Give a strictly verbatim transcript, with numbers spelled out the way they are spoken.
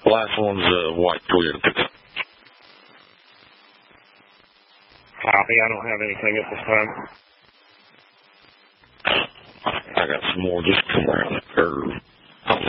Last one's a white Toyota pickup. Copy. I don't have anything at this time. I got some more just come around the curve.